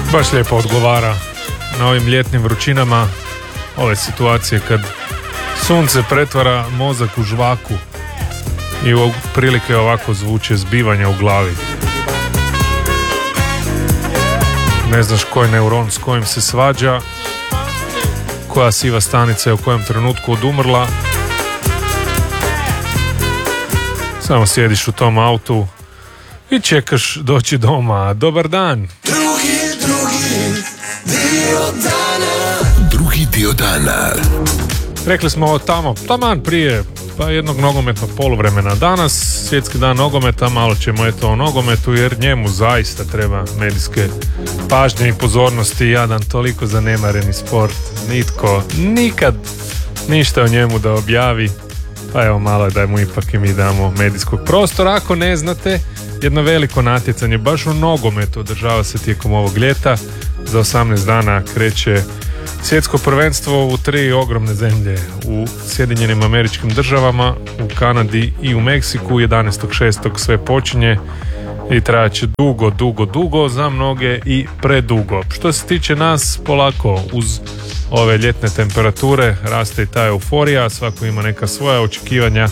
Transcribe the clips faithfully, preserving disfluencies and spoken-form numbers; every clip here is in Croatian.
Baš lijepo odgovara na ovim ljetnim vrućinama ove situacije kad sunce pretvara mozak u žvaku i u prilike ovako zvuče zbivanja u glavi. Ne znaš koji neuron s kojim se svađa, koja siva stanica je u kojem trenutku odumrla. Samo sjediš u tom autu i čekaš doći doma. Dobar dan. Drugi, drugi dio dana. Drugi dio dana. Rekli smo tamo, taman prije pa jednog nogometnog poluvremena. Danas svjetski dan nogometa, malo ćemo eto o nogometu jer njemu zaista treba medijske pažnje i pozornosti. Jadan toliko zanemareni sport, nitko nikad ništa o njemu da objavi. Pa evo malo da mu ipak i mi damo medijskog prostora. Ako ne znate, jedno veliko natjecanje baš u nogometu održava se tijekom ovog ljeta. Za osamnaest dana kreće svjetsko prvenstvo u tri ogromne zemlje, u Sjedinjenim Američkim Državama, u Kanadi i u Meksiku. jedanaestog šestog sve počinje i trajaće dugo, dugo, dugo, za mnoge i predugo. Što se tiče nas, polako uz ove ljetne temperature raste i ta euforija, svako ima neka svoja očekivanja.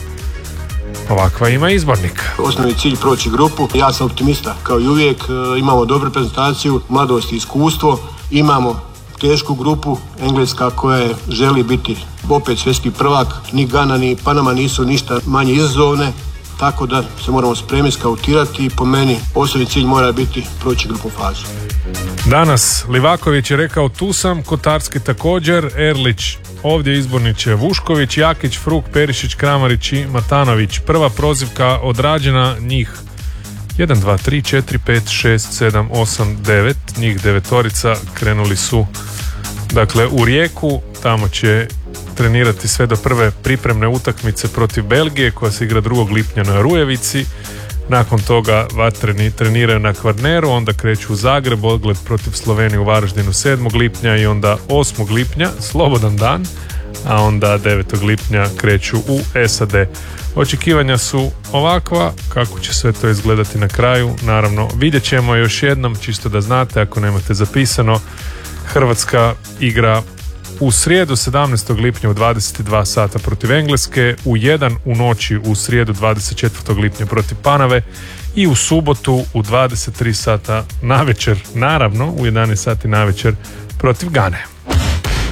Ovakva ima izbornik. Osnovni cilj proći grupu, ja sam optimista kao i uvijek, imamo dobru prezentaciju, mladost i iskustvo, imamo tešku grupu, Engleska koja želi biti opet svjetski prvak, ni Gana ni Panama nisu ništa manje izazovne, tako da se moramo spremiti, skautirati i po meni osnovni cilj mora biti proći grupu fazu. Danas Livaković je rekao tu sam, Kotarski također, Erlić ovdje, izborniče Vušković, Jakić, Fruk, Perišić, Kramarić i Matanović. Prva prozivka odrađena, njih jedan, dva, tri, četiri, pet, šest, sedam, osam, devet, njih devetorica krenuli su dakle u Rijeku, tamo će trenirati sve do prve pripremne utakmice protiv Belgije koja se igra drugog lipnja na Rujevici. Nakon toga vatreni treniraju na Kvarneru, onda kreću u Zagreb, odgled protiv Slovenije u Varaždinu sedmog lipnja i onda osmog lipnja, slobodan dan, a onda devetog lipnja kreću u S A D. Očekivanja su ovakva, kako će sve to izgledati na kraju, naravno vidjet ćemo još jednom, čisto da znate ako nemate zapisano. Hrvatska igra u srijedu sedamnaestog lipnja u dvadeset dva sata protiv Engleske, u jedan u noći u srijedu dvadeset četvrtog lipnja protiv Panave i u subotu u dvadeset tri sata navečer, naravno u jedanaest sati navečer protiv Gane.